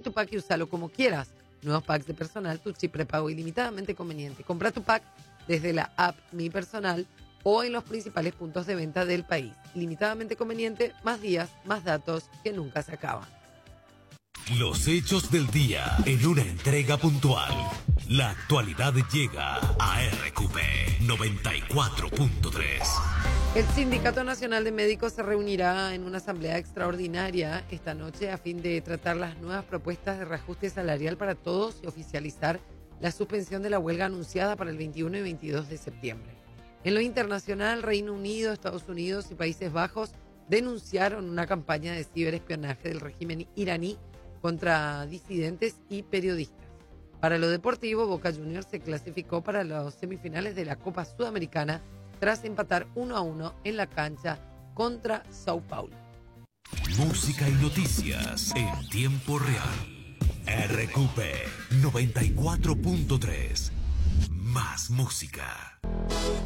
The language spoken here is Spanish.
tu pack y úsalo como quieras. Nuevos packs de personal, tu chip prepago ilimitadamente conveniente. Compra tu pack desde la app Mi Personal o en los principales puntos de venta del país. Ilimitadamente conveniente, más días, más datos que nunca se acaban. Los hechos del día en una entrega puntual. La actualidad llega a RQP 94.3. El Sindicato Nacional de Médicos se reunirá en una asamblea extraordinaria esta noche a fin de tratar las nuevas propuestas de reajuste salarial para todos y oficializar la suspensión de la huelga anunciada para el 21 y 22 de septiembre. En lo internacional, Reino Unido, Estados Unidos y Países Bajos denunciaron una campaña de ciberespionaje del régimen iraní contra disidentes y periodistas. Para lo deportivo, Boca Juniors se clasificó para las semifinales de la Copa Sudamericana tras empatar 1-1 en la cancha contra Sao Paulo. Música y noticias en tiempo real. RQP 94.3. Más música.